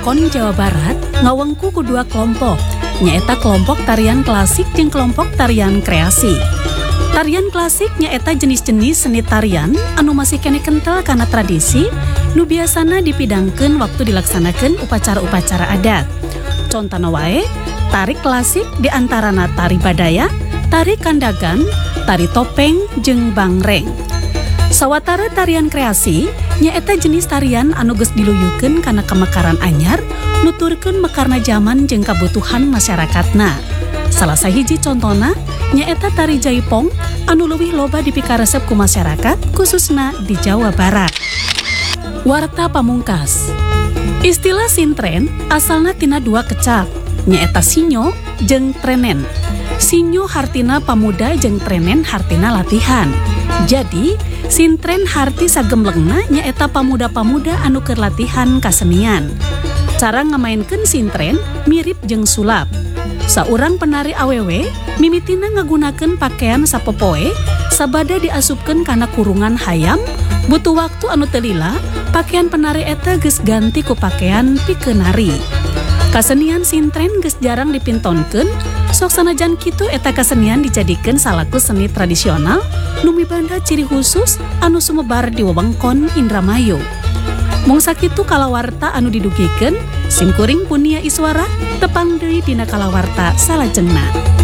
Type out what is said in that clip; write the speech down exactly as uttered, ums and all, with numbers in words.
wewengkon Jawa Barat ngawengku ku dua kelompok, nyaeta kelompok tarian klasik jeung kelompok tarian kreasi. Tarian klasik nyaeta jenis-jenis seni tarian anu masih kene kental kana tradisi nu biasana dipidangkeun waktu dilaksanakeun upacara-upacara adat. Contona wae, tari klasik diantarana tari badaya, tari kandagan, tari topeng, jeung bangreng. Sawatara tarian kreasi nyaeta jenis tarian anu geus diluyukeun kana kemekaran anyar nuturkeun mekarna zaman jeung kabutuhan masyarakatna. Salah sahiji contona nyaeta tari jaipong anu leuwih loba dipikaresep ku masyarakat khususna di Jawa Barat. Warta pamungkas. Istilah sintren asalna tina dua kecap, nyaeta sinyo jeung trenen. Sinyo hartina pamuda jeung trenen hartina latihan. Jadi, sintren harti sagemlengna nyaeta pamuda-pamuda anu keur latihan kasenian. Cara ngamainkeun sintren mirip jeung sulap. Saurang penari awewe mimitina ngagunakeun pakaian sapopoe sabada diasupkeun kana kurungan hayam. Butuh waktu anu teu lila, pakaian penari eta geus ganti ku pakaian pikeun nari. Kasenian sintren geus jarang dipintonkeun, sok sanajan kitu eta kasenian dijadikeun salaku seni tradisional nu mibanda ciri khusus anu sumebar di wewengkon Indramayu. Mung sakitu kalawarta anu didugikeun, simkuring Punia Iswara tepang deui dina kalawarta salajengna.